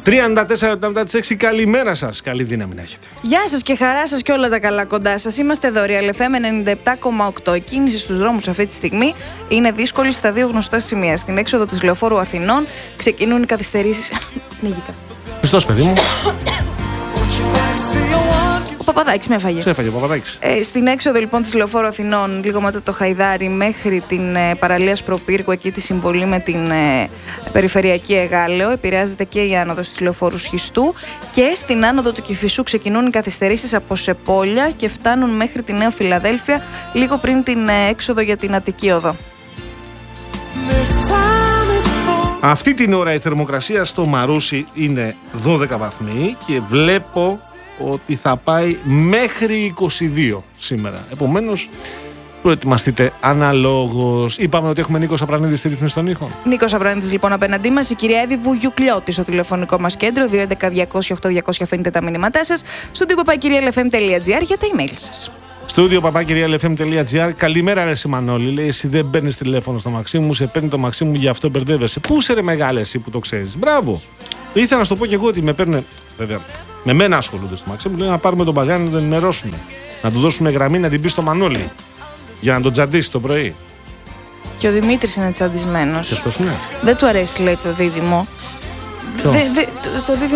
34-76, καλημέρα σας. Καλή δύναμη να έχετε. Γεια σας και χαρά σας και όλα τα καλά κοντά σας. Είμαστε εδώ, Real FM 97,8. Η κίνηση στους δρόμους αυτή τη στιγμή είναι δύσκολη στα δύο γνωστά σημεία. Στην έξοδο της Λεωφόρου Αθηνών ξεκινούν οι καθυστερήσεις. Πνιγικά. Χριστός, παιδί μου. Ο Παπαδάκης με έφαγε. Σε έφαγε ο Παπαδάκης. Στην έξοδο λοιπόν της Λεωφόρου Αθηνών, λίγο μετά το Χαϊδάρι, μέχρι την παραλία Σπροπύργου, εκεί τη συμβολή με την περιφερειακή Εγάλεο, επηρεάζεται και η άνοδος της Λεωφόρου Σχιστού. Και στην άνοδο του Κηφισού ξεκινούν οι καθυστερήσεις από Σεπόλια και φτάνουν μέχρι τη Νέα Φιλαδέλφια, λίγο πριν την έξοδο για την Αττική Οδό. Αυτή την ώρα η θερμοκρασία στο Μαρούσι είναι 12 βαθμοί και βλέπω ότι θα πάει μέχρι 22 σήμερα. Επομένως, προετοιμαστείτε αναλόγως. Είπαμε ότι έχουμε Νίκο Σαπρανίδη στη ρύθμιση των ήχων. Νίκο Σαπρανίδης λοιπόν απέναντί μας, η κυρία Εύη Βουγιουκλιώτη στο τηλεφωνικό μας κέντρο 211-200-8200. Αφήνετε τα μηνύματά σας στο studio@realfm.gr για τα email σας. studio@realfm.gr. Καλημέρα, ρε Σιμανόλη. Λέει: εσύ δεν παίρνεις τηλέφωνο στο Μαξίμου, σε παίρνει το Μαξίμου, γι' αυτό μπερδεύεσαι. Πού είσαι, ρε μεγάλε, εσύ που το ξέρεις. Μπράβο. Ήθελα να σου το πω και εγώ ότι με παίρνει. Βέβαια, με μένα ασχολούνται στο Μαξίμου. Λέει να πάρουμε τον Παγάνη να τον ενημερώσουμε. Να του δώσουμε γραμμή να την πει στο Μανόλι. Για να τον τσαντήσει το πρωί. Και ο Δημήτρης είναι τσαντισμένος. Και αυτός είναι. Δεν του αρέσει, λέει, το δίδυμο. Ποιο? Το δίδυμο